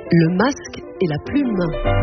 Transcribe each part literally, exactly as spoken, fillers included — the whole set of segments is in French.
Le masque et la plume.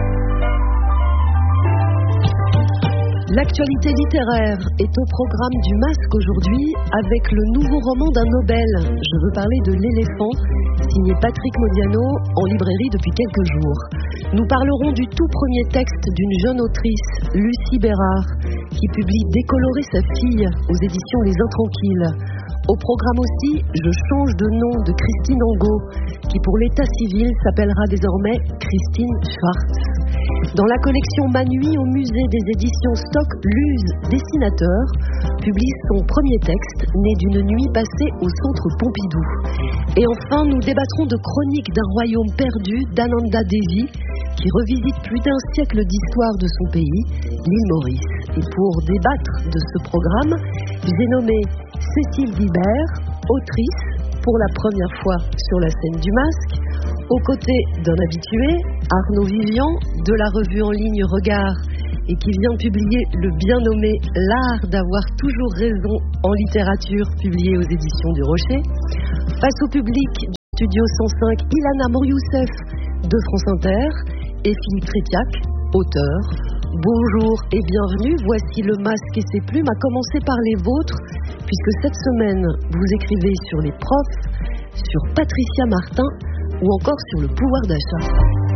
L'actualité littéraire est au programme du Masque aujourd'hui avec le nouveau roman d'un Nobel. Je veux parler de L'éléphant, signé Patrick Modiano, en librairie depuis quelques jours. Nous parlerons du tout premier texte d'une jeune autrice, Lucie Bérard, qui publie Décolorer sa fille aux éditions Les Intranquilles. Au programme aussi, je change de nom de Christine Angot, qui pour l'état civil s'appellera désormais Christine Schwartz. Dans la collection Manui au musée des éditions Stock, Luz, dessinateur, publie son premier texte, né d'une nuit passée au centre Pompidou. Et enfin, nous débattrons de Chroniques d'un royaume perdu d'Ananda Devi, qui revisite plus d'un siècle d'histoire de son pays, l'île Maurice. Et pour débattre de ce programme, j'ai nommé Cécile Guibert, autrice, pour la première fois sur la scène du Masque, aux côtés d'un habitué, Arnaud Vivian, de la revue en ligne Regard, et qui vient de publier le bien nommé L'art d'avoir toujours raison en littérature, publié aux éditions du Rocher. Face au public du Studio cent cinq, Ilana Mouriousef de France Inter et Philippe Trétiac, auteur. Bonjour et bienvenue, voici Le Masque et ses plumes, à commencer par les vôtres, puisque cette semaine, vous écrivez sur les profs, sur Patricia Martin ou encore sur le pouvoir d'achat.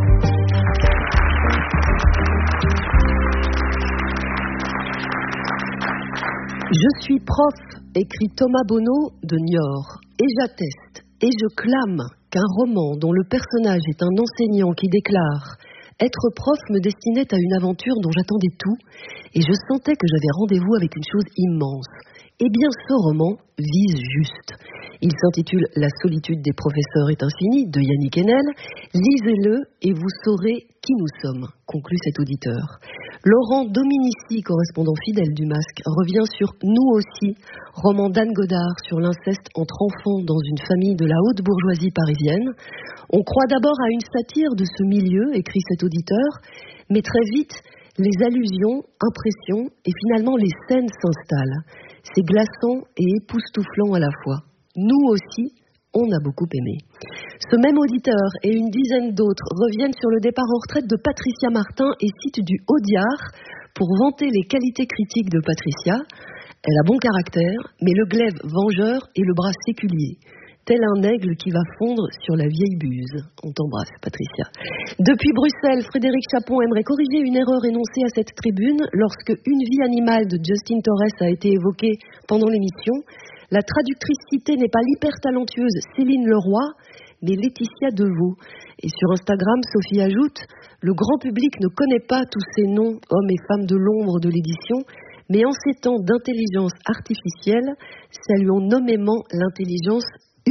Je suis prof, écrit Thomas Bonneau de Niort, et j'atteste, et je clame qu'un roman dont le personnage est un enseignant qui déclare « Être prof me destinait à une aventure dont j'attendais tout, et je sentais que j'avais rendez-vous avec une chose immense. » Eh bien, ce roman vise juste. Il s'intitule « La solitude des professeurs est infinie » de Yannick Enel. Lisez-le et vous saurez qui nous sommes, conclut cet auditeur. Laurent Dominici, correspondant fidèle du Masque, revient sur Nous aussi, roman d'Anne Godard sur l'inceste entre enfants dans une famille de la haute bourgeoisie parisienne. On croit d'abord à une satire de ce milieu, écrit cet auditeur, mais très vite, les allusions, impressions et finalement les scènes s'installent. C'est glaçant et époustouflant à la fois. Nous aussi, on a beaucoup aimé. Ce même auditeur et une dizaine d'autres reviennent sur le départ en retraite de Patricia Martin et citent du Audiard pour vanter les qualités critiques de Patricia. Elle a bon caractère, mais le glaive vengeur et le bras séculier. Tel un aigle qui va fondre sur la vieille buse. On t'embrasse, Patricia. Depuis Bruxelles, Frédéric Chapon aimerait corriger une erreur énoncée à cette tribune lorsque Une vie animale de Justin Torres a été évoquée pendant l'émission. La traductrice citée n'est pas l'hyper-talentueuse Céline Leroy, mais Laetitia Deveau. Et sur Instagram, Sophie ajoute « Le grand public ne connaît pas tous ces noms, hommes et femmes de l'ombre de l'édition, mais en ces temps d'intelligence artificielle, saluons nommément l'intelligence humaine. »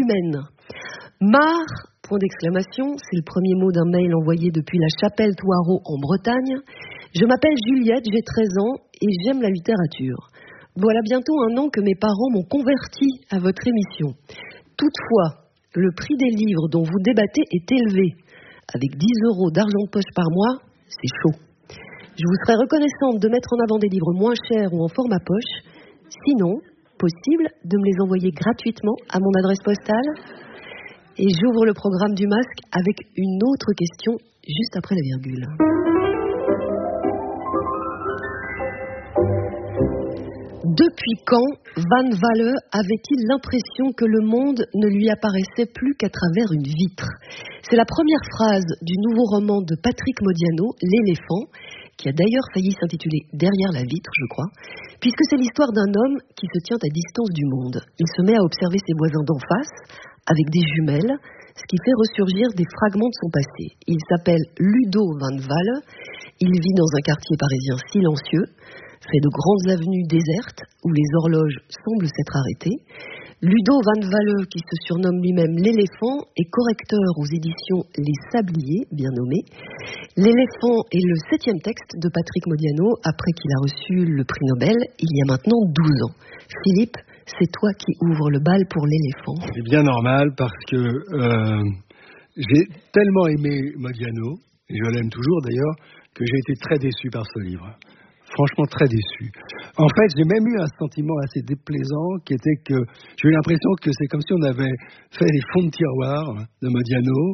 Marre, point d'exclamation, c'est le premier mot d'un mail envoyé depuis la chapelle Thoireau en Bretagne. Je m'appelle Juliette, j'ai treize ans et j'aime la littérature. Voilà bientôt un an que mes parents m'ont converti à votre émission. Toutefois, le prix des livres dont vous débattez est élevé. Avec dix euros d'argent de poche par mois, c'est chaud. Je vous serais reconnaissante de mettre en avant des livres moins chers ou en format poche. Sinon, possible de me les envoyer gratuitement à mon adresse postale. Et j'ouvre le programme du Masque avec une autre question juste après la virgule. Depuis quand Van Walle avait-il l'impression que le monde ne lui apparaissait plus qu'à travers une vitre ? C'est la première phrase du nouveau roman de Patrick Modiano, L'éléphant, qui a d'ailleurs failli s'intituler Derrière la vitre, je crois, puisque c'est l'histoire d'un homme qui se tient à distance du monde. Il se met à observer ses voisins d'en face, avec des jumelles, ce qui fait ressurgir des fragments de son passé. Il s'appelle Ludo Van Walle, il vit dans un quartier parisien silencieux, fait de grandes avenues désertes où les horloges semblent s'être arrêtées. Ludo Van Walle, qui se surnomme lui-même l'éléphant, est correcteur aux éditions Les Sabliers, bien nommé. L'éléphant est le septième texte de Patrick Modiano après qu'il a reçu le prix Nobel il y a maintenant douze ans. Philippe, c'est toi qui ouvres le bal pour l'éléphant. C'est bien normal parce que euh, j'ai tellement aimé Modiano, et je l'aime toujours d'ailleurs, que j'ai été très déçu par ce livre. Franchement très déçu. En fait, j'ai même eu un sentiment assez déplaisant qui était que j'ai eu l'impression que c'est comme si on avait fait les fonds de tiroir de Modiano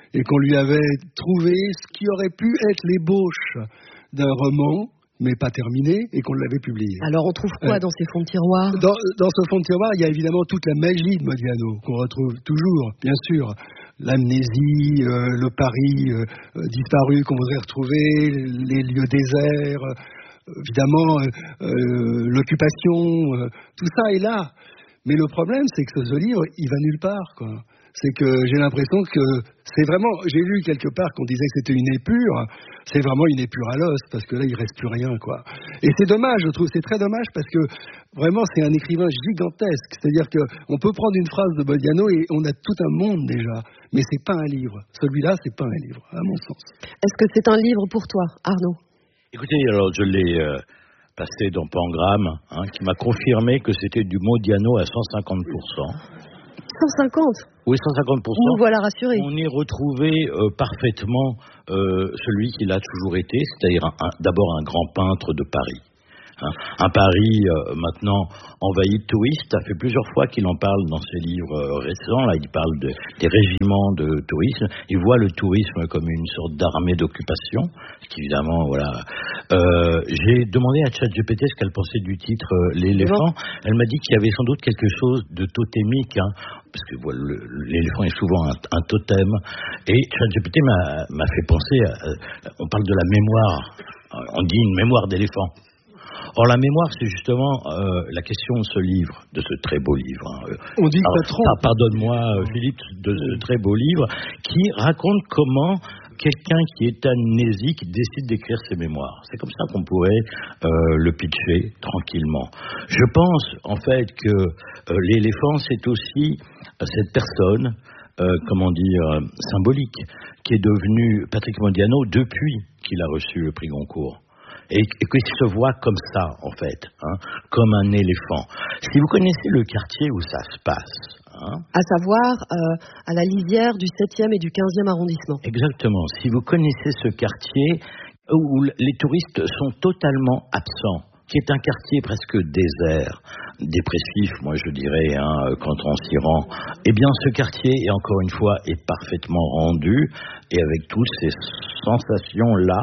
et qu'on lui avait trouvé ce qui aurait pu être l'ébauche d'un roman, mais pas terminé, et qu'on l'avait publié. Alors on trouve quoi euh, dans ces fonds de tiroir ? dans, dans ce fond de tiroir, il y a évidemment toute la magie de Modiano, qu'on retrouve toujours, bien sûr. L'amnésie, euh, le Paris euh, disparu qu'on voudrait retrouver, les lieux déserts, euh, évidemment euh, euh, l'occupation, euh, tout ça est là. Mais le problème, c'est que ce, ce livre, il va nulle part, quoi. C'est que j'ai l'impression que c'est vraiment... J'ai lu quelque part qu'on disait que c'était une épure. C'est vraiment une épure à l'os, parce que là, il ne reste plus rien, quoi. Et c'est dommage, je trouve. C'est très dommage, parce que vraiment, c'est un écrivain gigantesque. C'est-à-dire qu'on peut prendre une phrase de Modiano et on a tout un monde, déjà. Mais ce n'est pas un livre. Celui-là, ce n'est pas un livre, à mon sens. Est-ce que c'est un livre pour toi, Arnaud ? Écoutez, alors, je l'ai... Euh... passé dans Pangramme, hein, qui m'a confirmé que c'était du Modiano à cent cinquante pour cent. cent cinquante ? Oui, cent cinquante pour cent. Nous voilà rassurés. On y retrouvait euh, parfaitement euh, celui qu'il a toujours été, c'est-à-dire un, un, d'abord un grand peintre de Paris. Hein. Un Paris euh, maintenant envahi de touristes. Ça fait plusieurs fois qu'il en parle dans ses livres euh, récents. Là, il parle de, des régiments de tourisme. Il voit le tourisme comme une sorte d'armée d'occupation. Ce qui, évidemment, voilà. Euh, j'ai demandé à ChatGPT ce qu'elle pensait du titre euh, L'éléphant. Elle m'a dit qu'il y avait sans doute quelque chose de totémique, hein, parce que voilà, le, l'éléphant est souvent un, un totem. Et ChatGPT m'a, m'a fait penser. À, à, on parle de la mémoire. On dit une mémoire d'éléphant. Or, la mémoire, c'est justement euh, la question de ce livre, de ce très beau livre. Hein. On dit que ça trompe. Pardonne-moi, Philippe, de ce très beau livre, qui raconte comment quelqu'un qui est amnésique décide d'écrire ses mémoires. C'est comme ça qu'on pourrait euh, le pitcher tranquillement. Je pense, en fait, que euh, l'éléphant, c'est aussi euh, cette personne, euh, comment dire, symbolique, qui est devenue Patrick Modiano depuis qu'il a reçu le prix Goncourt. Et, et qu'il se voit comme ça, en fait, hein, comme un éléphant. Si vous connaissez le quartier où ça se passe... Hein, à savoir, euh, à la lisière du septième et du quinzième arrondissement. Exactement. Si vous connaissez ce quartier où les touristes sont totalement absents, qui est un quartier presque désert, dépressif, moi je dirais, hein, quand on s'y rend, eh bien ce quartier, et encore une fois, est parfaitement rendu, et avec toutes ces sensations-là,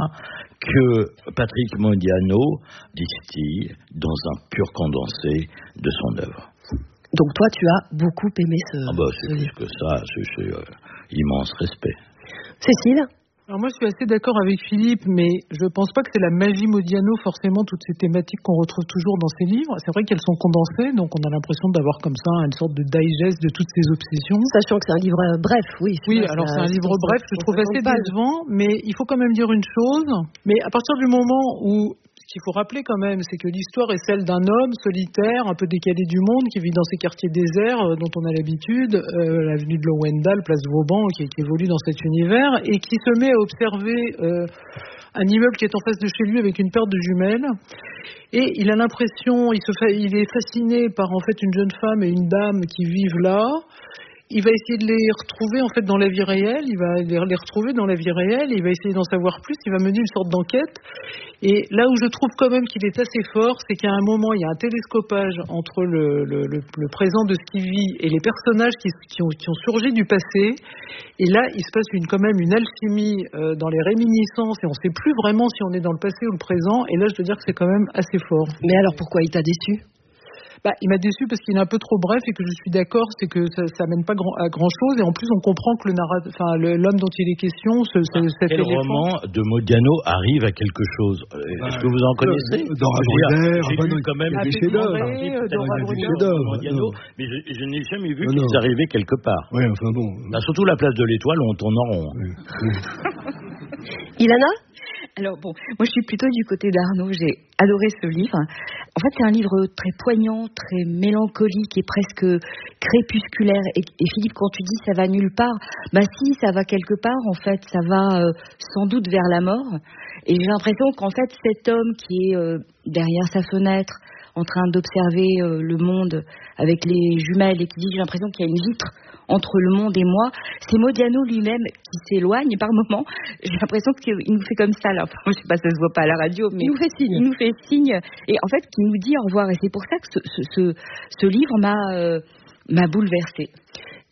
que Patrick Modiano distille dans un pur condensé de son œuvre. Donc toi, tu as beaucoup aimé ce, ah bah, ce livre. C'est plus que ça, c'est, c'est euh, immense respect. Cécile ? Alors moi, je suis assez d'accord avec Philippe, mais je pense pas que c'est la magie Modiano, forcément, toutes ces thématiques qu'on retrouve toujours dans ses livres. C'est vrai qu'elles sont condensées, donc on a l'impression d'avoir comme ça une sorte de digest de toutes ces obsessions. Sachant que c'est un livre bref, oui. Oui, alors c'est un livre bref, je trouve assez décevant, mais il faut quand même dire une chose. Mais à partir du moment où... Ce qu'il faut rappeler quand même, c'est que l'histoire est celle d'un homme solitaire, un peu décalé du monde, qui vit dans ces quartiers déserts euh, dont on a l'habitude, euh, l'avenue de Lowendal, place Vauban, qui, qui évolue dans cet univers, et qui se met à observer euh, un immeuble qui est en face de chez lui avec une paire de jumelles. Et il a l'impression, il, se fait, il est fasciné par en fait une jeune femme et une dame qui vivent là. Il va essayer de les retrouver en fait dans la vie réelle, il va les retrouver dans la vie réelle, il va essayer d'en savoir plus, il va mener une sorte d'enquête. Et là où je trouve quand même qu'il est assez fort, c'est qu'à un moment, il y a un télescopage entre le, le, le, le présent de ce qu'il vit et les personnages qui, qui, ont, qui ont surgi du passé. Et là, il se passe une, quand même une alchimie euh, dans les réminiscences et on ne sait plus vraiment si on est dans le passé ou le présent. Et là, je veux dire que c'est quand même assez fort. Mais alors pourquoi il t'a déçu ? Bah, il m'a déçu parce qu'il est un peu trop bref et que je suis d'accord, c'est que ça, ça mène pas grand, à grand chose. Et en plus, on comprend que le narrateur, enfin, le, l'homme dont il est question, ce, ce, cet Quel éléphant... roman de Modiano arrive à quelque chose ? Est-ce que vous en connaissez ? Dans Abrudère, j'ai lu quand même des chefs-d'œuvre, Modiano, mais je, je n'ai jamais vu qu'ils arrivaient quelque part. Oui, enfin bon. Là, surtout la place de l'Étoile où on tourne en rond. Oui. Ilana ? Alors bon, moi je suis plutôt du côté d'Arnaud, j'ai adoré ce livre. En fait, c'est un livre très poignant, très mélancolique et presque crépusculaire. Et, et Philippe, quand tu dis ça va nulle part, bah si, ça va quelque part, en fait, ça va euh, sans doute vers la mort. Et j'ai l'impression qu'en fait, cet homme qui est euh, derrière sa fenêtre, en train d'observer euh, le monde avec les jumelles et qui dit, j'ai l'impression qu'il y a une vitre entre le monde et moi, c'est Modiano lui-même qui s'éloigne par moments. J'ai l'impression qu'il nous fait comme ça, là. Enfin, je sais pas, ça se voit pas à la radio, mais il nous fait signe. Il nous fait signe. Et en fait, il nous dit au revoir. Et c'est pour ça que ce, ce, ce, ce livre m'a, euh, m'a bouleversée.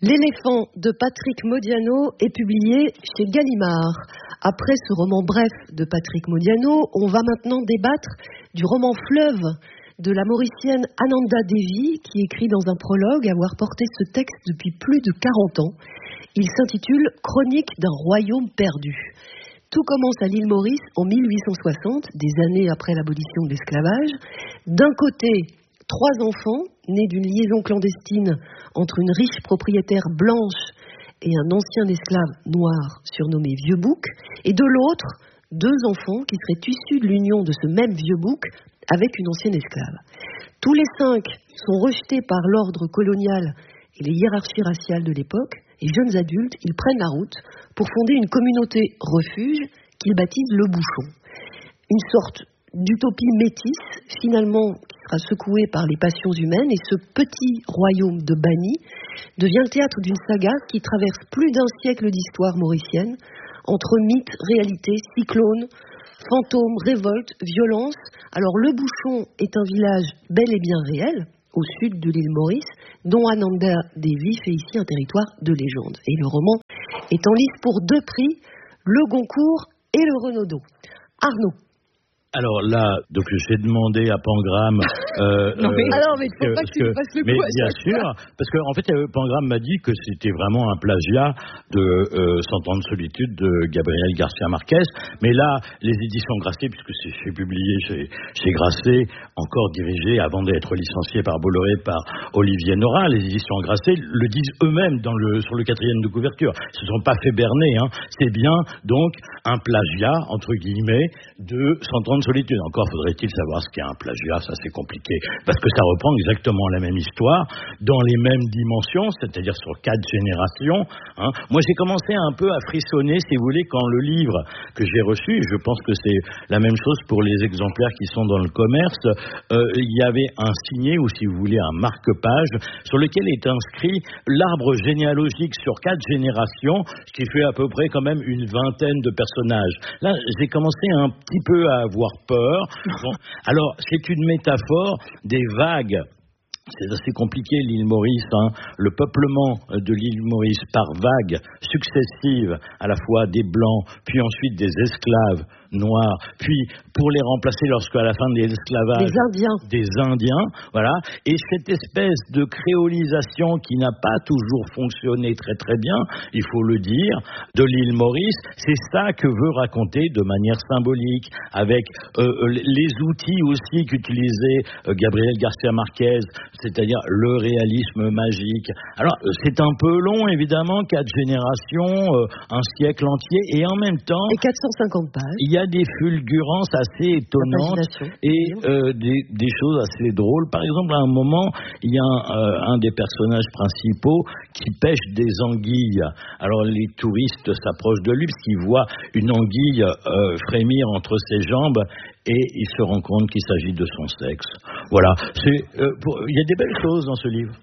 L'éléphant de Patrick Modiano est publié chez Gallimard. Après ce roman bref de Patrick Modiano, on va maintenant débattre du roman Fleuve de la Mauricienne Ananda Devi, qui écrit dans un prologue avoir porté ce texte depuis plus de quarante ans. Il s'intitule « Chronique d'un royaume perdu ». Tout commence à l'île Maurice en mille huit cent soixante, des années après l'abolition de l'esclavage. D'un côté, trois enfants nés d'une liaison clandestine entre une riche propriétaire blanche et un ancien esclave noir surnommé Vieux Bouc, et de l'autre, deux enfants qui seraient issus de l'union de ce même Vieux Bouc avec une ancienne esclave. Tous les cinq sont rejetés par l'ordre colonial et les hiérarchies raciales de l'époque, et jeunes adultes, ils prennent la route pour fonder une communauté refuge qu'ils baptisent le Bouchon. Une sorte d'utopie métisse, finalement, qui sera secouée par les passions humaines, et ce petit royaume de Bani devient le théâtre d'une saga qui traverse plus d'un siècle d'histoire mauricienne, entre mythes, réalités, cyclones, fantômes, révoltes, violences. Alors le Bouchon est un village bel et bien réel, au sud de l'île Maurice, dont Ananda Devi fait ici un territoire de légende. Et le roman est en lice pour deux prix, le Goncourt et le Renaudot. Arnaud. Alors là, donc j'ai demandé à Pangramme. Euh, non mais, euh, alors, mais il faut que, pas que tu que, me fasses le coup. Mais à bien sûr, fois. Parce qu'en en fait, Pangramme m'a dit que c'était vraiment un plagiat de euh, Cent ans de solitude de Gabriel Garcia Marquez. Mais là, les éditions Grasset, puisque c'est, c'est publié chez, chez Grasset, encore dirigé avant d'être licencié par Bolloré par Olivier Nora, les éditions Grasset le disent eux-mêmes dans le, sur le quatrième de couverture. Ils se sont pas fait berner. Hein. C'est bien donc un plagiat entre guillemets de Cent ans de solitude. Encore faudrait-il savoir ce qu'est un plagiat, ça c'est compliqué, parce que ça reprend exactement la même histoire, dans les mêmes dimensions, c'est-à-dire sur quatre générations. Hein. Moi j'ai commencé un peu à frissonner, si vous voulez, quand le livre que j'ai reçu, je pense que c'est la même chose pour les exemplaires qui sont dans le commerce, euh, il y avait un signet, ou si vous voulez un marque-page, sur lequel est inscrit l'arbre généalogique sur quatre générations, ce qui fait à peu près quand même une vingtaine de personnages. Là j'ai commencé un petit peu à avoir peur. Bon, alors, c'est une métaphore des vagues. C'est assez compliqué l'île Maurice, hein. Le peuplement de l'île Maurice par vagues successives, à la fois des blancs, puis ensuite des esclaves noirs, puis pour les remplacer lorsqu'à la fin de l'esclavage, des Indiens, des Indiens, voilà. Et cette espèce de créolisation qui n'a pas toujours fonctionné très très bien, il faut le dire, de l'île Maurice, c'est ça que veut raconter de manière symbolique, avec euh, les outils aussi qu'utilisait euh, Gabriel Garcia Marquez, c'est-à-dire le réalisme magique. Alors, c'est un peu long, évidemment, quatre générations, euh, un siècle entier, et en même temps... Et quatre cent cinquante pages. Il y a des fulgurances assez étonnantes et euh, des, des choses assez drôles. Par exemple, à un moment, il y a un, euh, un des personnages principaux qui pêche des anguilles. Alors, les touristes s'approchent de lui parce qu'ils voient une anguille euh, frémir entre ses jambes, et il se rend compte qu'il s'agit de son sexe. Voilà. C'est, euh, pour, il y a des belles choses dans ce livre.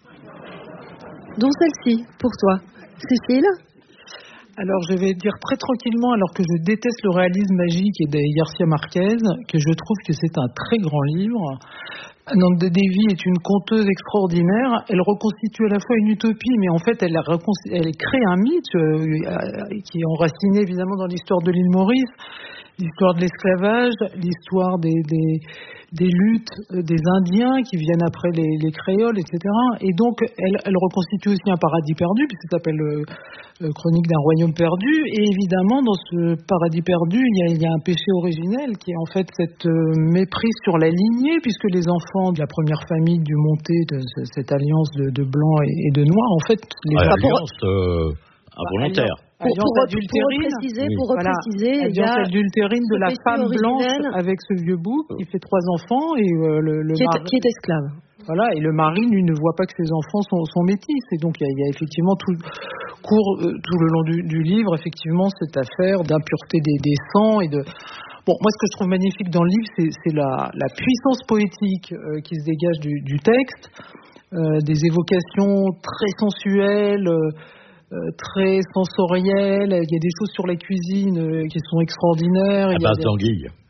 Dont celle-ci, pour toi. Cécile ? Alors, je vais dire très tranquillement, alors que je déteste le réalisme magique et de Garcia Marquez, que je trouve que c'est un très grand livre. Ananda Devi est une conteuse extraordinaire. Elle reconstitue à la fois une utopie, mais en fait, elle, a reconst... elle crée un mythe euh, qui est enraciné évidemment dans l'histoire de l'île Maurice, l'histoire de l'esclavage, l'histoire des, des, des luttes des Indiens qui viennent après les, les créoles, et cetera. Et donc, elle, elle reconstitue aussi un paradis perdu, puisque ça s'appelle euh, Chronique d'un royaume perdu. Et évidemment, dans ce paradis perdu, il y a, il y a un péché originel qui est en fait cette euh, méprise sur la lignée, puisque les enfants de la première famille du monté de cette alliance de, de blancs et, et de noirs, en fait, les ah, rapports... Alliance euh, involontaire. Pour, pour, pour repréciser, oui. pour repréciser, voilà, il y a adultérine de la femme blanche avec ce vieux bouc qui fait trois enfants et euh, le, le qui, mari, est, qui est esclave. Voilà, et le mari lui ne voit pas que ses enfants sont, sont métis, et donc il y a, il y a effectivement tout, court, euh, tout le long du, du livre effectivement cette affaire d'impureté des, des sangs et de Bon, moi, ce que je trouve magnifique dans le livre, c'est, c'est la, la puissance poétique euh, qui se dégage du, du texte, euh, des évocations très sensuelles. Euh, Euh, très sensorielle, il y a des choses sur la cuisine euh, qui sont extraordinaires. À il y a base des... d'anguilles.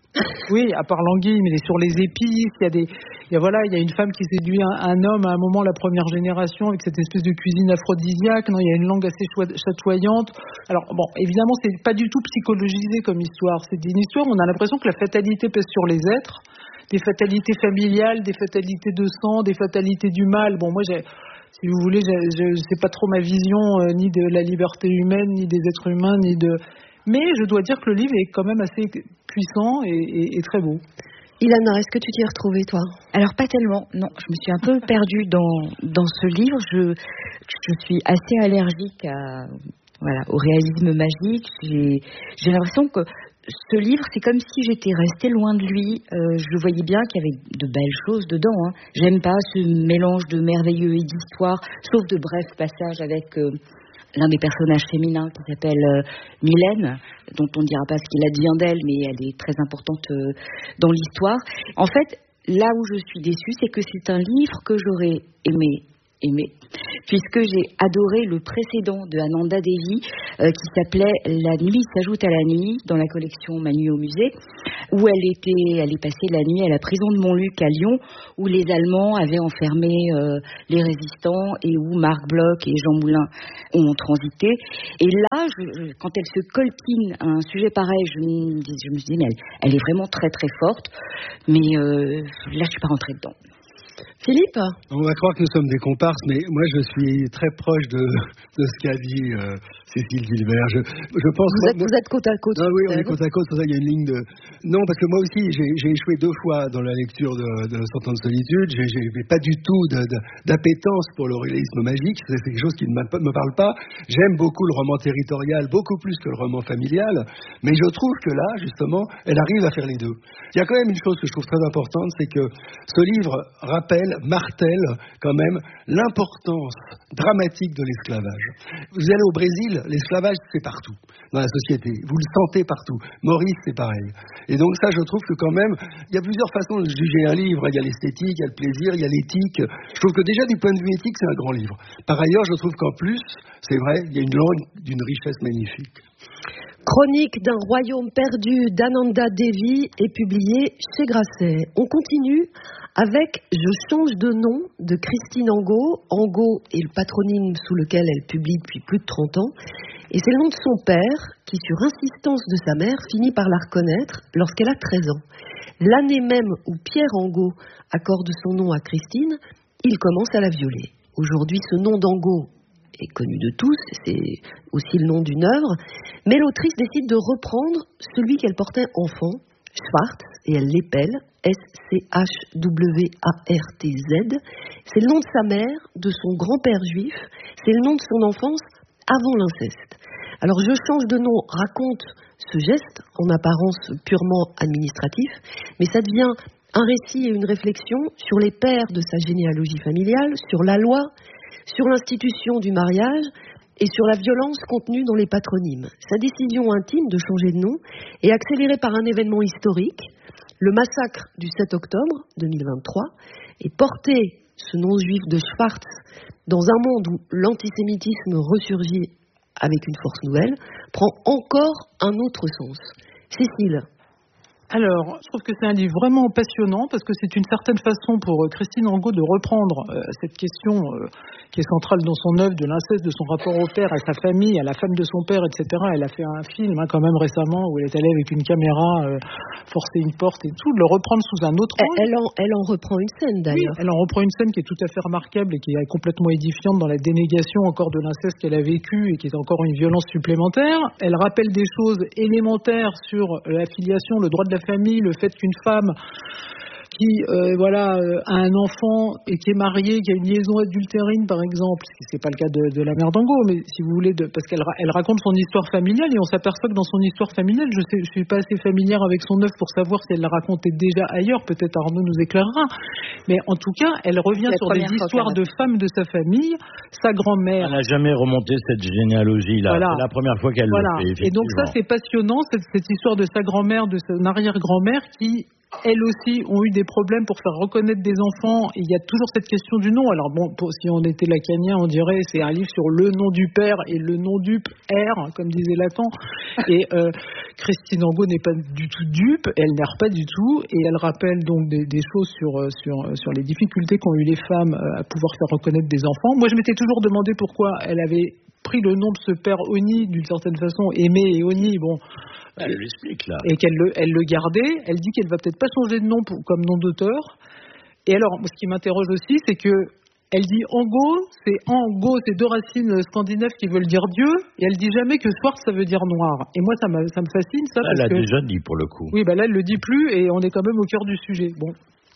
Oui, à part l'anguille, mais sur les épices, il y a des, il y a voilà, il y a une femme qui séduit un, un homme à un moment, la première génération, avec cette espèce de cuisine aphrodisiaque. Non, il y a une langue assez chatoyante. Alors bon, évidemment, c'est pas du tout psychologisé comme histoire. C'est une histoire où on a l'impression que la fatalité pèse sur les êtres, des fatalités familiales, des fatalités de sang, des fatalités du mal. Bon, moi, j'ai, si vous voulez, je, je, c'est pas trop ma vision euh, ni de la liberté humaine, ni des êtres humains, ni de. Mais je dois dire que le livre est quand même assez puissant et, et, et très beau. Ilana, est-ce que tu t'y es retrouvée, toi ? Alors, pas tellement, non. Je me suis un peu perdue dans, dans ce livre. Je, je suis assez allergique à, voilà, au réalisme magique. J'ai, j'ai l'impression que ce livre, c'est comme si j'étais restée loin de lui. Euh, je voyais bien qu'il y avait de belles choses dedans. Hein. J'aime pas ce mélange de merveilleux et d'histoire, sauf de brefs passages avec... Euh, l'un des personnages féminins qui s'appelle euh, Mylène, dont on ne dira pas ce qu'il advient d'elle, mais elle est très importante euh, dans l'histoire. En fait, là où je suis déçue, c'est que c'est un livre que j'aurais aimé, aimé, puisque j'ai adoré le précédent de Ananda Devi, euh, qui s'appelait La nuit s'ajoute à la nuit, dans la collection Manu au musée, où elle était, elle est passée la nuit à la prison de Montluc à Lyon, où les Allemands avaient enfermé euh, les résistants et où Marc Bloch et Jean Moulin ont transité. Et là, je, je, quand elle se coltine à un sujet pareil, je me, je me suis dit, mais elle, elle est vraiment très très forte, mais euh, là, je suis pas rentrée dedans. Philippe ? On va croire que nous sommes des comparses, mais moi je suis très proche de, de ce qu'a dit euh, Cécile Gilbert. Je, je pense vous, moi, êtes, moi... vous êtes côte à côte. Ah oui, on est côte à côte, c'est pour ça qu'il y a une ligne de... Non, parce que moi aussi, j'ai, j'ai échoué deux fois dans la lecture de, de Cent ans de solitude. J'ai, j'ai pas du tout de, de, d'appétence pour le réalisme magique. C'est quelque chose qui ne me parle pas. J'aime beaucoup le roman territorial, beaucoup plus que le roman familial. Mais je trouve que là, justement, elle arrive à faire les deux. Il y a quand même une chose que je trouve très importante, c'est que ce livre rappelle, martèle quand même l'importance dramatique de l'esclavage. Vous allez au Brésil, l'esclavage c'est partout dans la société, vous le sentez partout. Maurice c'est pareil. Et donc ça je trouve que quand même, il y a plusieurs façons de juger un livre, il y a l'esthétique, il y a le plaisir, il y a l'éthique. Je trouve que déjà du point de vue éthique c'est un grand livre. Par ailleurs je trouve qu'en plus, c'est vrai, il y a une langue d'une richesse magnifique. Chronique d'un royaume perdu d'Ananda Devi est publiée chez Grasset. On continue avec Je change de nom de Christine Angot. Angot est le patronyme sous lequel elle publie depuis plus de trente ans. Et c'est le nom de son père qui, sur insistance de sa mère, finit par la reconnaître lorsqu'elle a treize ans. L'année même où Pierre Angot accorde son nom à Christine, il commence à la violer. Aujourd'hui, ce nom d'Angot est connu de tous, c'est aussi le nom d'une œuvre, mais l'autrice décide de reprendre celui qu'elle portait enfant, Schwartz, et elle l'épelle, S C H W A R T Z. C'est le nom de sa mère, de son grand-père juif, c'est le nom de son enfance avant l'inceste. Alors Je change de nom raconte ce geste, en apparence purement administratif, mais ça devient un récit et une réflexion sur les pères de sa généalogie familiale, sur la loi, sur l'institution du mariage et sur la violence contenue dans les patronymes. Sa décision intime de changer de nom est accélérée par un événement historique, le massacre du sept octobre deux mille vingt-trois, et porter ce nom juif de Schwartz dans un monde où l'antisémitisme ressurgit avec une force nouvelle, prend encore un autre sens. Cécile. Alors, je trouve que c'est un livre vraiment passionnant parce que c'est une certaine façon pour Christine Angot de reprendre euh, cette question euh, qui est centrale dans son œuvre de l'inceste, de son rapport au père, à sa famille, à la femme de son père, et cetera. Elle a fait un film hein, quand même récemment où elle est allée avec une caméra euh, forcer une porte et tout, de le reprendre sous un autre angle. Elle en, elle en reprend une scène d'ailleurs. Oui, elle en reprend une scène qui est tout à fait remarquable et qui est complètement édifiante dans la dénégation encore de l'inceste qu'elle a vécu et qui est encore une violence supplémentaire. Elle rappelle des choses élémentaires sur la filiation, le droit de la famille, le fait qu'une femme qui euh, voilà euh, a un enfant et qui est mariée, qui a une liaison adultérine par exemple, ce qui c'est pas le cas de, de la mère d'Angot, mais si vous voulez, de, parce qu'elle elle raconte son histoire familiale et on s'aperçoit que dans son histoire familiale, je sais, je suis pas assez familière avec son œuvre pour savoir si elle l'a racontait déjà ailleurs, peut-être Arnaud nous éclairera, mais en tout cas, elle revient sur des histoires de femmes de sa famille, sa grand-mère. Elle n'a jamais remonté cette généalogie-là, voilà. C'est la première fois qu'elle voilà. le fait. Et donc ça, c'est passionnant, cette, cette histoire de sa grand-mère, de son arrière-grand-mère qui elles aussi ont eu des problèmes pour faire reconnaître des enfants. Et il y a toujours cette question du nom. Alors bon, pour, si on était lacanien, on dirait c'est un livre sur le nom du père et le nom du père, comme disait Lacan. Et euh, Christine Angot n'est pas du tout dupe, elle n'erre pas du tout, et elle rappelle donc des, des choses sur, sur, sur les difficultés qu'ont eu les femmes à pouvoir faire reconnaître des enfants. Moi, je m'étais toujours demandé pourquoi elle avait pris le nom de ce père Oni, d'une certaine façon, Aimé et Oni, bon... Elle l'explique, là. Et qu'elle le, elle le gardait. Elle dit qu'elle va peut-être pas changer de nom pour, comme nom d'auteur. Et alors, ce qui m'interroge aussi, c'est que elle dit Angot, c'est Angot, c'est deux racines scandinaves qui veulent dire Dieu, et elle dit jamais que Schwartz ça veut dire noir. Et moi ça, ça me fascine ça. Elle l'a que... déjà dit pour le coup. Oui, bah là elle le dit plus et on est quand même au cœur du sujet. Bon. Arnaud ?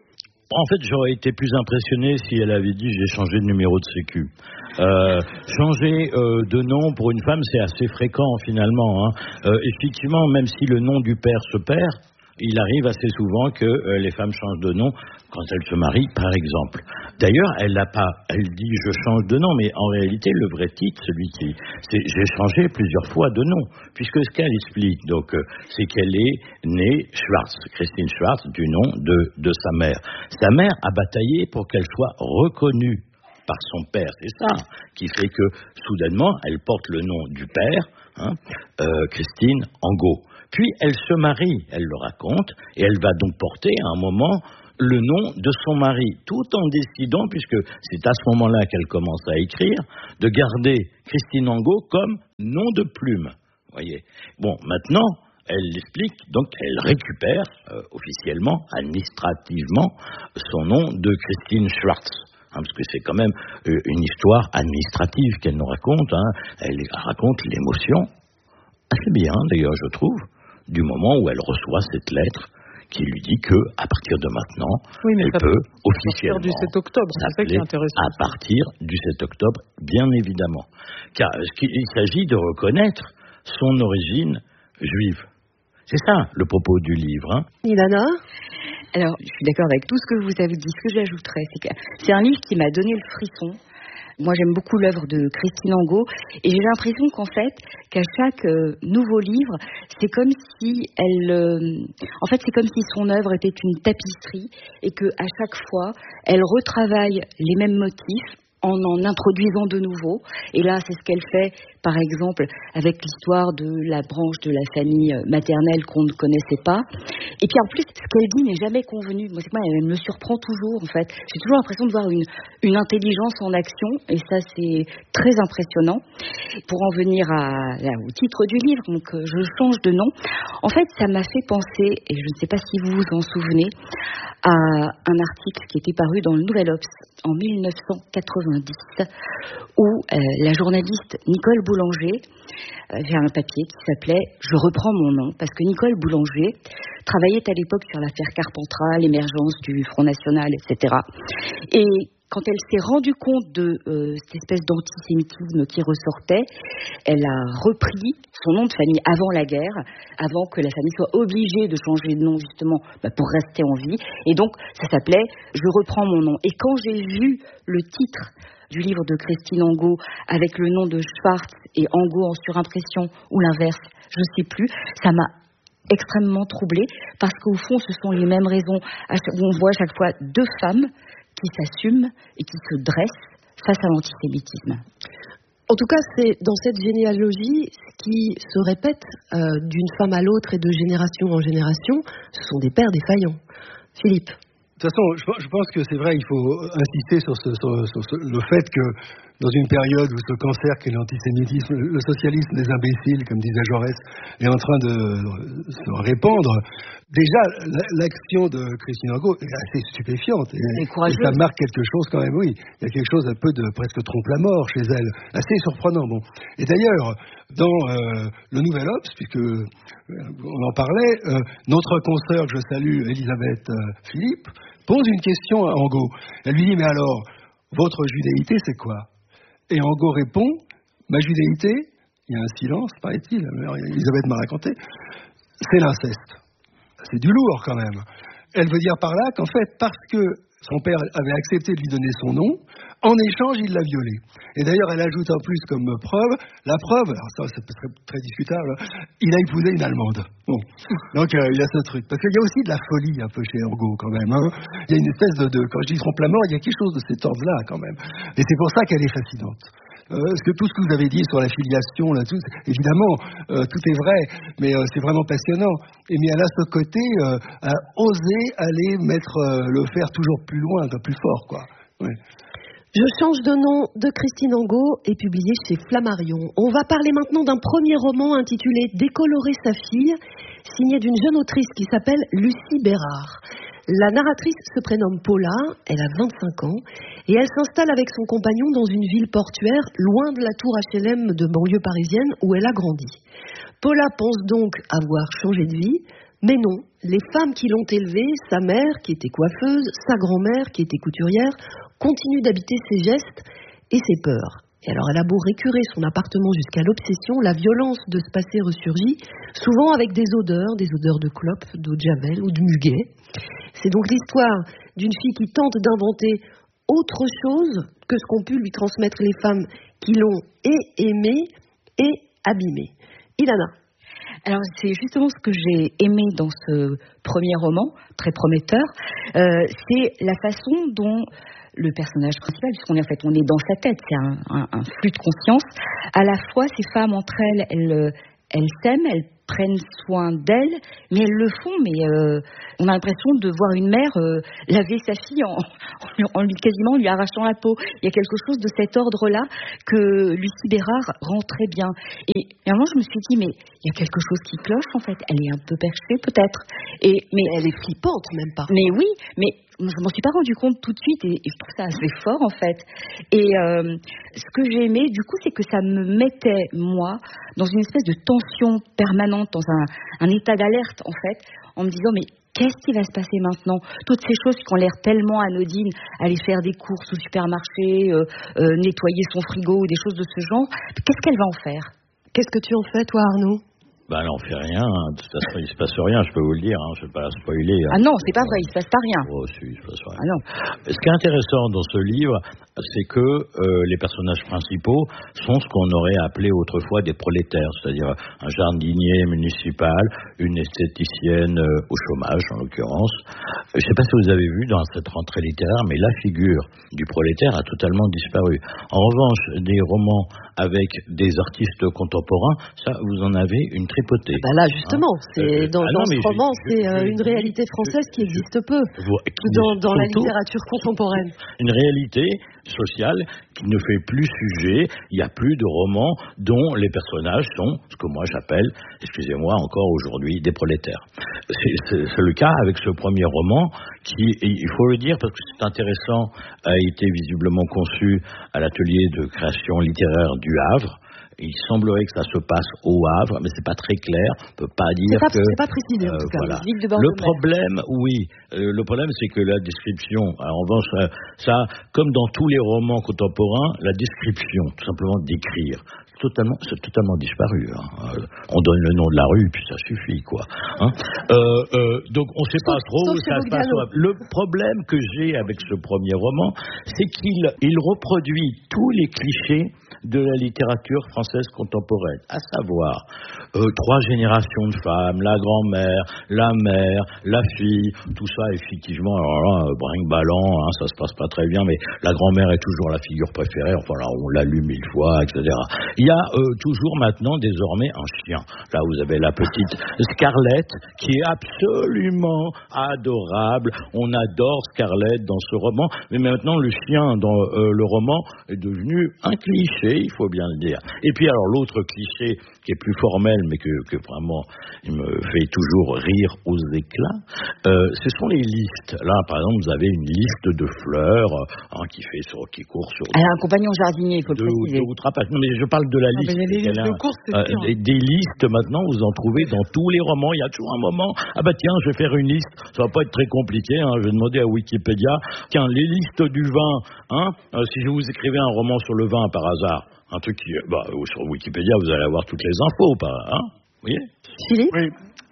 En fait, j'aurais été plus impressionné si elle avait dit j'ai changé de numéro de sécu. Euh, changer euh, de nom pour une femme, c'est assez fréquent finalement. Hein. Euh, effectivement, même si le nom du père se perd, il arrive assez souvent que euh, les femmes changent de nom quand elles se marient, par exemple. D'ailleurs, elle n'a pas, elle dit je change de nom, mais en réalité, le vrai titre, celui qui, c'est j'ai changé plusieurs fois de nom, puisque ce qu'elle explique, donc, euh, c'est qu'elle est née Schwartz, Christine Schwartz, du nom de de sa mère. Sa mère a bataillé pour qu'elle soit reconnue par son père, c'est ça qui fait que soudainement, elle porte le nom du père, hein, euh, Christine Angot. Puis elle se marie, elle le raconte, et elle va donc porter à un moment le nom de son mari, tout en décidant, puisque c'est à ce moment-là qu'elle commence à écrire, de garder Christine Angot comme nom de plume. Voyez. Bon, maintenant, elle l'explique, donc elle récupère euh, officiellement, administrativement, son nom de Christine Schwartz. Hein, parce que c'est quand même euh, une histoire administrative qu'elle nous raconte. Hein. Elle raconte l'émotion, assez bien d'ailleurs, je trouve, du moment où elle reçoit cette lettre qui lui dit que à partir de maintenant, oui, mais elle peut officiellement à partir du sept octobre, c'est ça qui est intéressant. À partir du sept octobre, bien évidemment. Car il s'agit de reconnaître son origine juive. C'est ça le propos du livre. Hein. Ilana ? Alors, je suis d'accord avec tout ce que vous avez dit. Ce que j'ajouterais, c'est que c'est un livre qui m'a donné le frisson. Moi, j'aime beaucoup l'œuvre de Christine Angot et j'ai l'impression qu'en fait, qu'à chaque euh, nouveau livre, c'est comme si elle, euh, en fait, c'est comme si son œuvre était une tapisserie et que à chaque fois, elle retravaille les mêmes motifs en en introduisant de nouveaux. Et là, c'est ce qu'elle fait, par exemple, avec l'histoire de la branche de la famille maternelle qu'on ne connaissait pas. Et puis en plus, ce qu'elle dit n'est jamais convenu. Moi, c'est moi, elle me surprend toujours, en fait. J'ai toujours l'impression de voir une, une intelligence en action, et ça, c'est très impressionnant. Pour en venir à, à, au titre du livre, donc je change de nom. En fait, ça m'a fait penser, et je ne sais pas si vous vous en souvenez, à un article qui était paru dans le Nouvel Obs en mille neuf cent quatre-vingt-dix, où euh, la journaliste Nicole Boulanger euh, avait un papier qui s'appelait « Je reprends mon nom », parce que Nicole Boulanger travaillait à l'époque sur l'affaire Carpentras, l'émergence du Front National, et cetera. Et quand elle s'est rendue compte de euh, cette espèce d'antisémitisme qui ressortait, elle a repris son nom de famille avant la guerre, avant que la famille soit obligée de changer de nom justement bah, pour rester en vie. Et donc, ça s'appelait « Je reprends mon nom ». Et quand j'ai vu le titre du livre de Christine Angot avec le nom de Schwartz et Angot en surimpression ou l'inverse, je ne sais plus, ça m'a extrêmement troublée parce qu'au fond, ce sont les mêmes raisons où on voit à chaque fois deux femmes qui s'assument et qui se dressent face à l'antisémitisme. En tout cas, c'est dans cette généalogie, ce qui se répète euh, d'une femme à l'autre et de génération en génération, ce sont des pères défaillants. Philippe. De toute façon, je, je pense que c'est vrai, il faut insister sur, ce, sur, sur ce, le fait que dans une période où ce cancer qu'est l'antisémitisme, le socialisme des imbéciles, comme disait Jaurès, est en train de se répandre, déjà l'action de Christine Angot est assez stupéfiante. Et, et ça marque quelque chose quand même, oui. Il y a quelque chose un peu de presque trompe-la-mort chez elle, assez surprenant. Bon. Et d'ailleurs, dans euh, le Nouvel Obs, puisque euh, on en parlait, euh, notre consoeur que je salue, Elisabeth euh, Philippe, pose une question à Angot. Elle lui dit, mais alors, votre judéité, c'est quoi ? Et Angot répond, ma judéité, il y a un silence, paraît-il, Elisabeth m'a raconté, c'est l'inceste. C'est du lourd quand même. Elle veut dire par là qu'en fait, parce que son père avait accepté de lui donner son nom, en échange, il l'a violée. Et d'ailleurs, elle ajoute en plus comme preuve, la preuve, alors ça c'est très, très discutable, il a épousé une Allemande. Bon. Donc euh, il a ce truc. Parce qu'il y a aussi de la folie un peu chez Angot quand même. Hein. Il y a une espèce de, de quand je dis trompe-la-mort, il y a quelque chose de cet ordre-là quand même. Et c'est pour ça qu'elle est fascinante. parce que tout ce que vous avez dit sur la filiation, là, tout, évidemment, euh, tout est vrai, mais euh, c'est vraiment passionnant. Et mais elle a ce côté euh, à oser aller mettre euh, le fer toujours plus loin, plus fort, quoi. Ouais. Je change de nom de Christine Angot est publié chez Flammarion. On va parler maintenant d'un premier roman intitulé Décolorer sa fille, signé d'une jeune autrice qui s'appelle Lucie Bérard. La narratrice se prénomme Paula, elle a vingt-cinq ans, et elle s'installe avec son compagnon dans une ville portuaire, loin de la tour H L M de banlieue parisienne où elle a grandi. Paula pense donc avoir changé de vie, mais non, les femmes qui l'ont élevée, sa mère qui était coiffeuse, sa grand-mère qui était couturière, continuent d'habiter ses gestes et ses peurs. Et alors elle a beau récurer son appartement jusqu'à l'obsession, la violence de ce passé ressurgit, souvent avec des odeurs, des odeurs de clope, d'eau de javel ou de muguet. C'est donc l'histoire d'une fille qui tente d'inventer autre chose que ce qu'ont pu lui transmettre les femmes qui l'ont et aimée et abîmée. Ilana. Alors c'est justement ce que j'ai aimé dans ce premier roman, très prometteur, euh, c'est la façon dont le personnage principal, puisqu'on est en fait on est dans sa tête, c'est un, un, un flux de conscience. À la fois, ces femmes entre elles, elles, elles s'aiment, elles prennent soin d'elles, mais elles le font. Mais euh, on a l'impression de voir une mère euh, laver sa fille en, en lui quasiment lui arrachant la peau. Il y a quelque chose de cet ordre-là que Lucie Bérard rend très bien. Et à un moment, je me suis dit, mais il y a quelque chose qui cloche en fait. Elle est un peu perchée peut-être. Et mais elle est flippante même pas. Mais oui, mais je m'en suis pas rendu compte tout de suite et, et je trouve ça assez fort en fait. Et euh, ce que j'ai aimé du coup, c'est que ça me mettait moi dans une espèce de tension permanente, dans un, un état d'alerte en fait, en me disant mais qu'est-ce qui va se passer maintenant? Toutes ces choses qui ont l'air tellement anodines, aller faire des courses au supermarché, euh, euh, nettoyer son frigo ou des choses de ce genre, qu'est-ce qu'elle va en faire? Qu'est-ce que tu en fais toi Arnaud? Ben, elle n'en fait rien. Hein. De toute façon, il ne se passe rien, je peux vous le dire. Hein. Je ne vais pas la spoiler. Hein. Ah non, c'est pas vrai, il ne se passe pas rien. Oh, si, il se passe rien. Ah non. Ce qui est intéressant dans ce livre, c'est que euh, les personnages principaux sont ce qu'on aurait appelé autrefois des prolétaires, c'est-à-dire un jardinier municipal, une esthéticienne euh, au chômage, en l'occurrence. Je ne sais pas si vous avez vu dans cette rentrée littéraire, mais la figure du prolétaire a totalement disparu. En revanche, des romans avec des artistes contemporains, ça, vous en avez une tripotée. Bah là, justement, hein, c'est, euh, dans, ah non, dans ce roman, je, c'est je, une je, réalité française je, qui existe peu vous, dans, dans la littérature contemporaine. Une réalité sociale qui ne fait plus sujet. Il n'y a plus de romans dont les personnages sont ce que moi j'appelle, excusez-moi encore aujourd'hui, des prolétaires. C'est, c'est, c'est le cas avec ce premier roman qui, il faut le dire parce que c'est intéressant, a été visiblement conçu à l'atelier de création littéraire du Havre. Il semblerait que ça se passe au Havre, mais c'est pas très clair. On peut pas dire c'est pas, que. C'est pas précisé en tout cas. Voilà. Le problème, oui, euh, le problème, c'est que la description. Alors, en revanche, ça, ça, comme dans tous les romans contemporains, la description, tout simplement d'écrire, totalement, c'est totalement disparu. Hein. Euh, on donne le nom de la rue, puis ça suffit, quoi. Hein euh, euh, donc, on ne sait pas trop où ça se passe. Le problème que j'ai avec ce premier roman, c'est qu'il il reproduit tous les clichés de la littérature française contemporaine, à savoir euh, trois générations de femmes, la grand-mère, la mère, la fille, tout ça effectivement, alors là, brinque-ballant, hein, ça se passe pas très bien, mais la grand-mère est toujours la figure préférée, enfin là, on l'a lu mille fois, et cetera. Il y a euh, toujours maintenant, désormais, un chien. Là, vous avez la petite Scarlett, qui est absolument adorable, on adore Scarlett dans ce roman, mais maintenant, le chien dans euh, le roman est devenu un cliché, il faut bien le dire. Et puis alors l'autre cliché qui est plus formel mais que, que vraiment il me fait toujours rire aux éclats, euh, ce sont les listes. Là par exemple vous avez une liste de fleurs hein, qui fait sur, qui court sur. Elle a un compagnon jardinier, il faut le préciser. Deux ou trois pages. Non mais je parle de la liste. Ah, les listes de course, c'est euh, des, des listes maintenant vous en trouvez dans tous les romans. Il y a toujours un moment. Ah bah tiens je vais faire une liste. Ça va pas être très compliqué. Hein, je vais demander à Wikipédia. Tiens les listes du vin. Hein, euh, si je vous écrivais un roman sur le vin par hasard. Un truc qui, bah, sur Wikipédia, vous allez avoir toutes les infos, pas, hein, vous voyez ? Philippe ? Oui,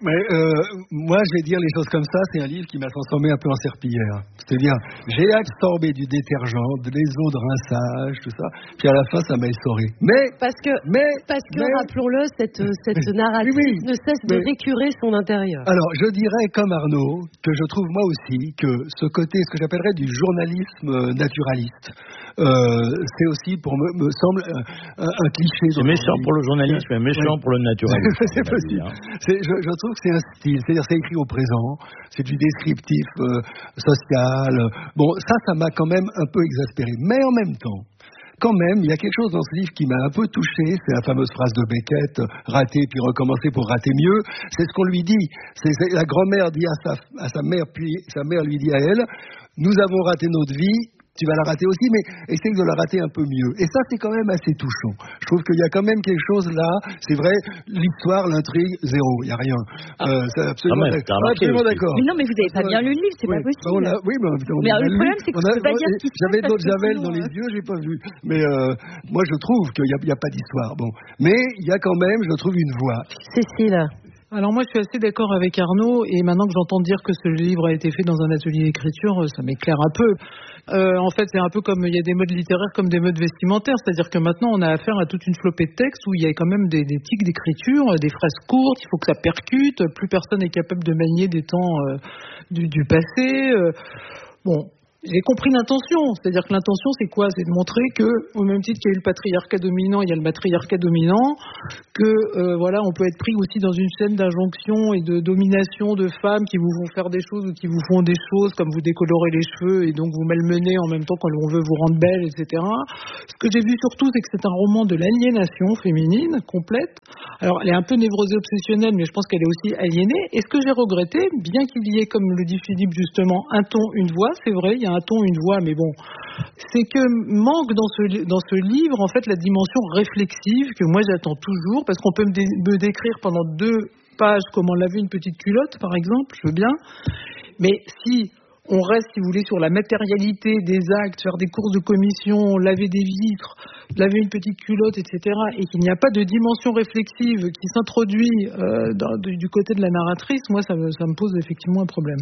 Mais euh, moi, je vais dire les choses comme ça, c'est un livre qui m'a transformé un peu en serpillière. C'est-à-dire, j'ai absorbé du détergent, des eaux de rinçage, tout ça, puis à la fin, ça m'a essoré. Mais, parce que, mais, parce que mais, rappelons-le, cette, cette narrative oui, oui, ne cesse de mais, récurer son intérieur. Alors, je dirais, comme Arnaud, que je trouve moi aussi que ce côté, ce que j'appellerais du journalisme naturaliste, euh, c'est aussi, pour me, me semble, un, un cliché. C'est méchant pour le journalisme, mais méchant oui. pour le naturalisme. C'est possible. Hein. C'est, je, je trouve que c'est un style, c'est-à-dire c'est écrit au présent, c'est du descriptif euh, social. Bon, ça, ça m'a quand même un peu exaspéré. Mais en même temps, quand même, il y a quelque chose dans ce livre qui m'a un peu touché, c'est la fameuse phrase de Beckett, rater puis recommencer pour rater mieux. C'est ce qu'on lui dit. C'est, c'est la grand-mère dit à sa, à sa mère, puis sa mère lui dit à elle, nous avons raté notre vie, tu vas la rater aussi, mais essaye de la rater un peu mieux. Et ça, c'est quand même assez touchant. Je trouve qu'il y a quand même quelque chose là. C'est vrai, l'histoire, l'intrigue, zéro, il n'y a rien. Ah. Euh, c'est absolument, ah mais, d'accord. absolument d'accord. Mais non, mais vous n'avez pas bien lu le livre, c'est oui. pas possible. On a, oui, mais, on mais a le lu, problème, c'est que je ne peux pas dire ce qui se J'avais passe. d'autres Javel dans les yeux, je n'ai pas vu. Mais euh, moi, je trouve qu'il n'y a, a pas d'histoire. Bon. Mais il y a quand même, je trouve, une voix. Cécile. Alors moi, je suis assez d'accord avec Arnaud, et maintenant que j'entends dire que ce livre a été fait dans un atelier d'écriture, ça m'éclaire un peu. Euh, en fait, c'est un peu comme il y a des modes littéraires comme des modes vestimentaires, c'est-à-dire que maintenant, on a affaire à toute une flopée de textes où il y a quand même des, des tics d'écriture, des phrases courtes, il faut que ça percute, plus personne n'est capable de manier des temps euh, du, du passé. Euh, bon... J'ai compris l'intention, c'est-à-dire que l'intention c'est quoi? C'est de montrer que, au même titre qu'il y a eu le patriarcat dominant, il y a le matriarcat dominant, que euh, voilà, on peut être pris aussi dans une scène d'injonction et de domination de femmes qui vous font faire des choses ou qui vous font des choses, comme vous décolorer les cheveux et donc vous malmener en même temps quand on veut vous rendre belle, et cetera. Ce que j'ai vu surtout, c'est que c'est un roman de l'aliénation féminine complète. Alors, elle est un peu névrosée obsessionnelle, mais je pense qu'elle est aussi aliénée. Et ce que j'ai regretté, bien qu'il y ait, comme le dit Philippe justement, un ton, une voix, c'est vrai, il y a un ton, une voix, mais bon, c'est que manque dans ce, dans ce livre, en fait, la dimension réflexive que moi j'attends toujours, parce qu'on peut me, dé, me décrire pendant deux pages comment laver une petite culotte, par exemple, je veux bien, mais si on reste, si vous voulez, sur la matérialité des actes, faire des courses de commission, laver des vitres, laver une petite culotte, et cetera, et qu'il n'y a pas de dimension réflexive qui s'introduit euh, dans, du côté de la narratrice, moi, ça me, ça me pose effectivement un problème.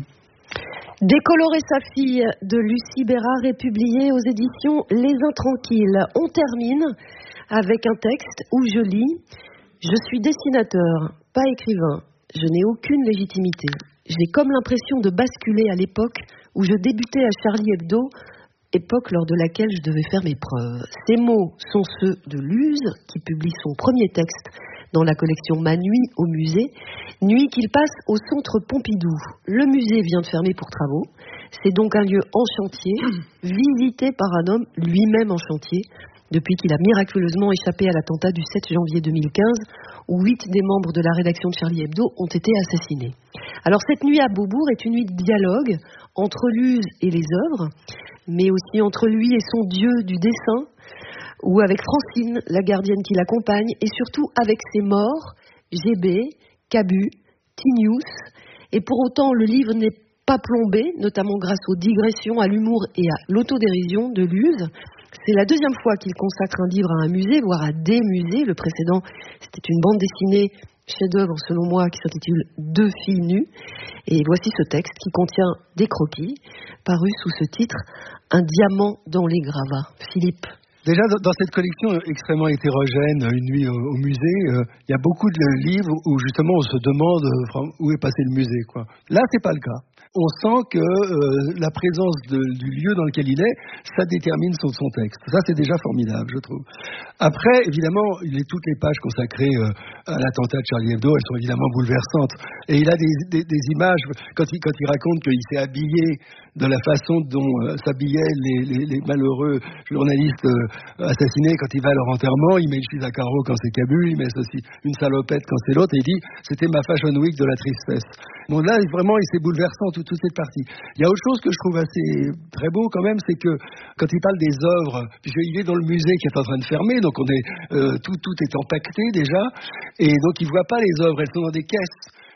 Décolorer sa fille de Lucie Bérard est publié aux éditions Les Intranquilles. On termine avec un texte où je lis « Je suis dessinateur, pas écrivain. Je n'ai aucune légitimité. J'ai comme l'impression de basculer à l'époque où je débutais à Charlie Hebdo, époque lors de laquelle je devais faire mes preuves. Ces mots sont ceux de Luz, qui publie son premier texte dans la collection Ma nuit au musée, nuit qu'il passe au centre Pompidou. Le musée vient de fermer pour travaux. C'est donc un lieu en chantier, visité par un homme lui-même en chantier, depuis qu'il a miraculeusement échappé à l'attentat du sept janvier deux mille quinze, où huit des membres de la rédaction de Charlie Hebdo ont été assassinés. Alors cette nuit à Beaubourg est une nuit de dialogue entre Luz et les œuvres, mais aussi entre lui et son dieu du dessin, ou avec Francine, la gardienne qui l'accompagne, et surtout avec ses morts, G B, Cabu, Tinius. Et pour autant, le livre n'est pas plombé, notamment grâce aux digressions, à l'humour et à l'autodérision de Luz. C'est la deuxième fois qu'il consacre un livre à un musée, voire à des musées. Le précédent, c'était une bande dessinée chef-d'œuvre, selon moi, qui s'intitule Deux filles nues. Et voici ce texte qui contient des croquis, paru sous ce titre Un diamant dans les gravats. Philippe. Déjà, dans cette collection extrêmement hétérogène, Une nuit au, au musée, euh, il y a beaucoup de livres où justement on se demande euh, où est passé le musée, quoi. Là, c'est pas le cas. On sent que euh, la présence de, du lieu dans lequel il est, ça détermine son, son texte. Ça, c'est déjà formidable, je trouve. Après, évidemment, il est toutes les pages consacrées euh, à l'attentat de Charlie Hebdo, elles sont évidemment bouleversantes. Et il a des, des, des images, quand il, quand il raconte qu'il s'est habillé de la façon dont euh, s'habillaient les, les, les malheureux journalistes euh, assassinés quand il va à leur enterrement, il met une chemise à carreaux quand c'est Cabu, il met aussi une salopette quand c'est l'autre, et il dit « c'était ma fashion week de la tristesse ». Bon, là, vraiment, il s'est bouleversant tout, toute cette partie. Il y a autre chose que je trouve assez très beau quand même, c'est que quand il parle des œuvres, puisqu'il est dans le musée qui est en train de fermer, donc on est, euh, tout, tout est empaqueté déjà, et donc il ne voit pas les œuvres, elles sont dans des caisses.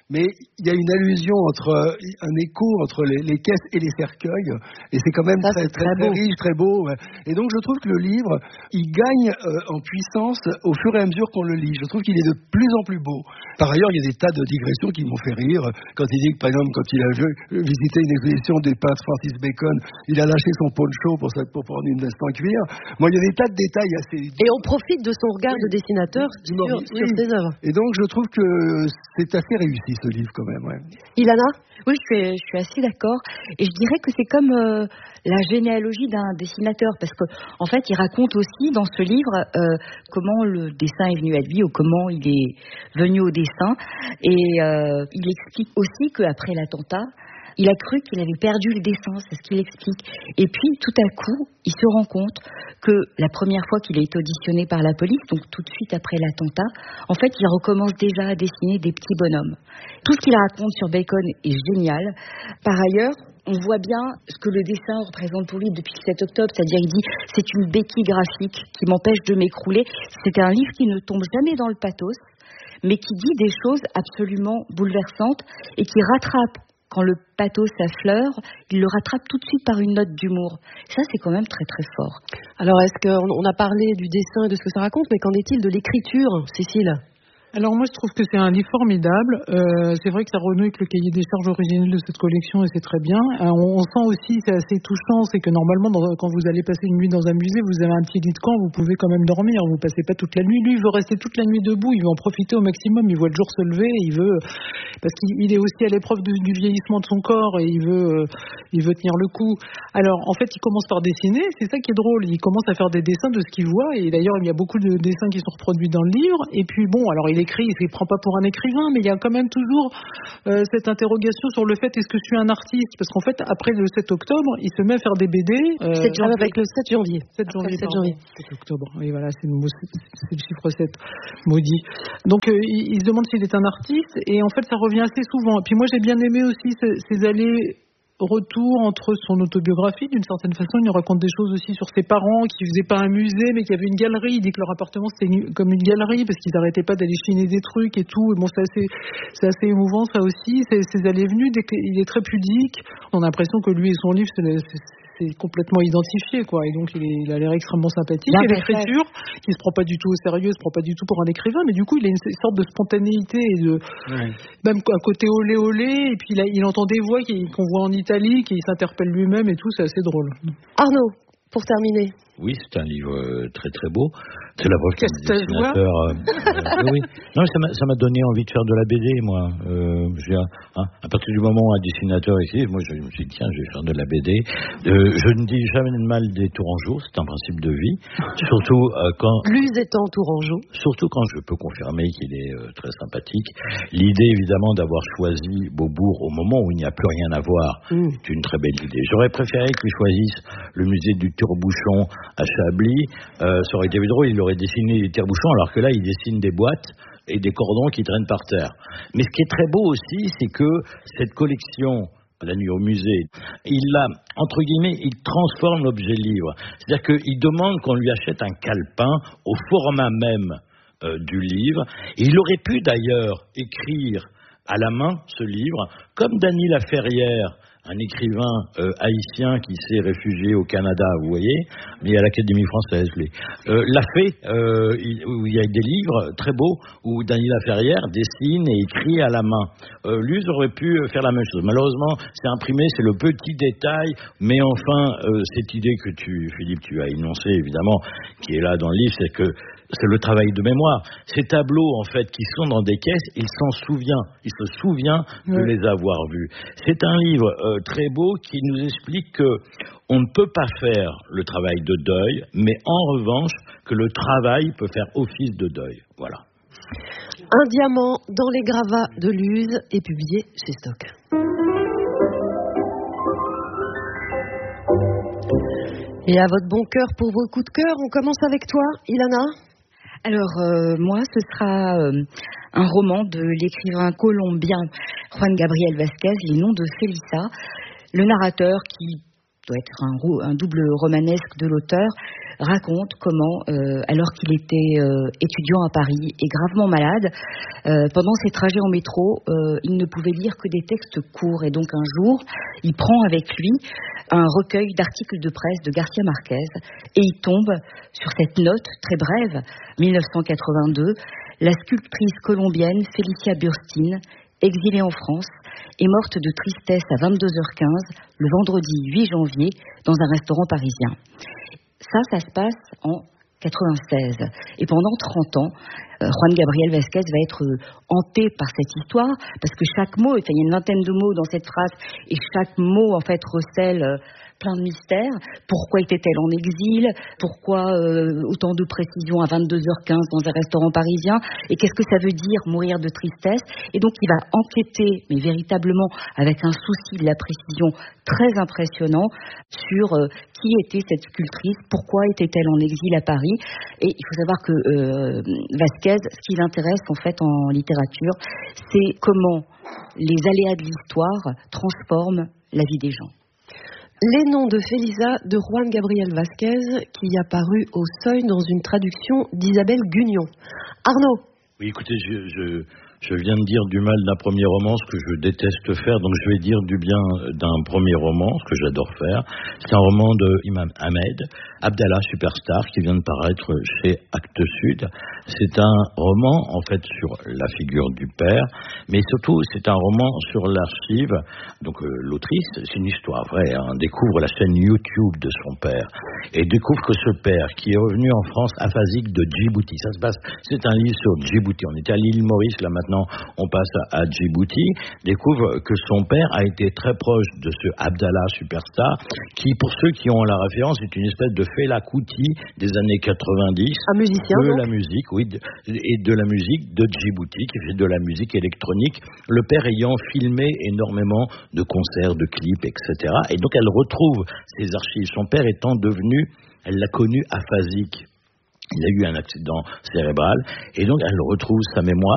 mais il y a une allusion entre un écho entre les, les caisses et les cercueils, et c'est quand même Ça, très, très, très, très riche, très beau. Ouais. Et donc je trouve que le livre, il gagne euh, en puissance au fur et à mesure qu'on le lit. Je trouve qu'il est de plus en plus beau. Par ailleurs, il y a des tas de digressions qui m'ont fait rire. Quand il dit que, par exemple, quand il a visité une exposition des peintres Francis Bacon, il a lâché son poncho pour, pour prendre une veste en cuir. Moi, il y a des tas de détails assez... Et on profite de son regard oui. de dessinateur oui. sur, oui. sur ses œuvres. Et donc, je trouve que c'est assez réussi, ce livre, quand même. Ouais. Ilana ? Oui, je suis, je suis assez d'accord. Et je dirais que c'est comme euh, la généalogie d'un dessinateur, parce que en fait, il raconte aussi dans ce livre euh, comment le dessin est venu à lui ou comment il est venu au dessin. Et euh, il explique aussi qu'après l'attentat, il a cru qu'il avait perdu le dessin, c'est ce qu'il explique. Et puis, tout à coup, il se rend compte que la première fois qu'il a été auditionné par la police, donc tout de suite après l'attentat, en fait, il recommence déjà à dessiner des petits bonhommes. Tout ce qu'il raconte sur Bacon est génial. Par ailleurs, on voit bien ce que le dessin représente pour lui depuis le sept octobre, c'est-à-dire il dit « c'est une béquille graphique qui m'empêche de m'écrouler ». C'est un livre qui ne tombe jamais dans le pathos, mais qui dit des choses absolument bouleversantes et qui rattrape. Quand le pathos s'affleure, il le rattrape tout de suite par une note d'humour. Ça, c'est quand même très très fort. Alors, est-ce qu'on on a parlé du dessin et de ce que ça raconte, mais qu'en est-il de l'écriture, Cécile ? Alors moi je trouve que c'est un livre formidable. Euh, c'est vrai que ça renoue avec le cahier des charges originel de cette collection et c'est très bien. Euh, on, on sent aussi, c'est assez touchant, c'est que normalement dans, quand vous allez passer une nuit dans un musée, vous avez un petit lit de camp, vous pouvez quand même dormir, vous passez pas toute la nuit. Lui il veut rester toute la nuit debout, il veut en profiter au maximum, il voit le jour se lever, il veut parce qu'il est aussi à l'épreuve du, du vieillissement de son corps et il veut, euh, il veut tenir le coup. Alors en fait il commence par dessiner, c'est ça qui est drôle, il commence à faire des dessins de ce qu'il voit et d'ailleurs il y a beaucoup de dessins qui sont reproduits dans le livre. Et puis bon, alors il écrit, il ne prend pas pour un écrivain, mais il y a quand même toujours euh, cette interrogation sur le fait est-ce que je suis un artiste, parce qu'en fait après le sept octobre il se met à faire des B D euh, sept janvier, avec le sept janvier sept janvier, sept janvier. sept octobre, oui voilà, c'est le, c'est le chiffre sept maudit. Donc euh, il, il se demande s'il est un artiste et en fait ça revient assez souvent. Et puis moi j'ai bien aimé aussi ces, ces allées retour entre son autobiographie, d'une certaine façon, il nous raconte des choses aussi sur ses parents qui faisaient pas un musée mais qui avaient une galerie. Il dit que leur appartement c'était une, comme une galerie parce qu'ils n'arrêtaient pas d'aller chiner des trucs et tout. Et bon, c'est assez, c'est assez émouvant ça aussi. C'est, ces allées venues, dès qu'il est très pudique, on a l'impression que lui et son livre c'est, c'est, c'est complètement identifié quoi. Et donc il, est, il a l'air extrêmement sympathique. Et l'écriture, qui se prend pas du tout au sérieux, se prend pas du tout pour un écrivain, mais du coup il a une sorte de spontanéité et de ouais. même un côté olé olé. Et puis il, a, il entend des voix qui, qu'on voit en Italie, qui s'interpelle lui-même et tout, c'est assez drôle. Arnaud, pour terminer. Oui, c'est un livre très très beau. C'est la voix qu'un dessinateur. Euh, euh, oui. Non, ça m'a, ça m'a donné envie de faire de la B D, moi. Euh, j'ai, hein, à partir du moment où un dessinateur écrit, moi je me suis dit tiens, je vais faire de la B D. Euh, je ne dis jamais de mal des Tourangeaux, c'est un principe de vie. Surtout euh, quand. Luz étant Tourangeau. Surtout quand je peux confirmer qu'il est euh, très sympathique. L'idée évidemment d'avoir choisi Beaubourg au moment où il n'y a plus rien à voir, mmh. est une très belle idée. J'aurais préféré qu'il choisisse le musée du Tire-Bouchon à Chablis, euh, ça aurait été drôle, il aurait dessiné des tire-bouchons, alors que là, il dessine des boîtes et des cordons qui traînent par terre. Mais ce qui est très beau aussi, c'est que cette collection, La nuit au musée, il a, entre guillemets, il transforme l'objet livre. C'est-à-dire qu'il demande qu'on lui achète un calepin au format même euh, du livre. Et il aurait pu d'ailleurs écrire à la main ce livre, comme Dany Laferrière, un écrivain euh, haïtien qui s'est réfugié au Canada, vous voyez, mais à l'Académie française, lui, euh, l'a fait, euh, il, où il y a des livres très beaux où Dany Laferrière dessine et écrit à la main. Euh, Luz aurait pu faire la même chose. Malheureusement, c'est imprimé, c'est le petit détail, mais enfin, euh, cette idée que tu, Philippe, tu as énoncée, évidemment, qui est là dans le livre, c'est que c'est le travail de mémoire. Ces tableaux, en fait, qui sont dans des caisses, il s'en souvient. Il se souvient de oui. les avoir vus. C'est un livre euh, très beau qui nous explique que on ne peut pas faire le travail de deuil, mais en revanche, que le travail peut faire office de deuil. Voilà. Un diamant dans les gravats de Luz est publié chez Stock. Et à votre bon cœur pour vos coups de cœur, on commence avec toi, Ilana. Alors, euh, moi, ce sera euh, un roman de l'écrivain colombien Juan Gabriel Vázquez, Les Noms de Félissa. Le narrateur, qui doit être un, un double romanesque de l'auteur, raconte comment, euh, alors qu'il était euh, étudiant à Paris et gravement malade, euh, pendant ses trajets en métro, euh, il ne pouvait lire que des textes courts. Et donc un jour, il prend avec lui un recueil d'articles de presse de Garcia Marquez et il tombe sur cette note très brève, mille neuf cent quatre-vingt-deux, la sculptrice colombienne Félicia Burstyn, exilée en France, est morte de tristesse à vingt-deux heures quinze le vendredi huit janvier dans un restaurant parisien. Ça, ça se passe en quatre-vingt-seize. Et pendant trente ans, euh, Juan Gabriel Vázquez va être euh, hanté par cette histoire, parce que chaque mot, enfin, il y a une vingtaine de mots dans cette phrase, et chaque mot, en fait, recèle euh, plein de mystères. Pourquoi était-elle en exil? Pourquoi euh, autant de précisions à vingt-deux heures quinze dans un restaurant parisien? Et qu'est-ce que ça veut dire mourir de tristesse? Et donc il va enquêter, mais véritablement avec un souci de la précision très impressionnant, sur euh, qui était cette sculptrice, pourquoi était-elle en exil à Paris. Et il faut savoir que euh, Vázquez, ce qui l'intéresse en fait en littérature, c'est comment les aléas de l'histoire transforment la vie des gens. Les noms de Félisa de Juan Gabriel Vázquez, qui a paru au Seuil dans une traduction d'Isabelle Gugnon. Arnaud. Oui, écoutez, je, je, je viens de dire du mal d'un premier roman, ce que je déteste faire, donc je vais dire du bien d'un premier roman, ce que j'adore faire. C'est un roman de Imam Ahmed, Abdallah Superstar, qui vient de paraître chez Actes Sud. C'est un roman, en fait, sur la figure du père, mais surtout, c'est un roman sur l'archive. Donc, euh, l'autrice, c'est une histoire vraie, hein, découvre la chaîne YouTube de son père et découvre que ce père, qui est revenu en France aphasique de Djibouti, ça se passe, c'est un livre sur Djibouti. On était à l'île Maurice, là maintenant, on passe à, à Djibouti, découvre que son père a été très proche de ce Abdallah Superstar, qui, pour ceux qui ont la référence, est une espèce de Fela Kuti des années quatre-vingt-dix. Un musicien, de donc. la musique, oui, de, et de la musique de Djibouti, qui fait de la musique électronique, le père ayant filmé énormément de concerts, de clips, et cetera. Et donc elle retrouve ses archives. Son père étant devenu, elle l'a connu aphasique. Il a eu un accident cérébral, et donc elle retrouve sa mémoire.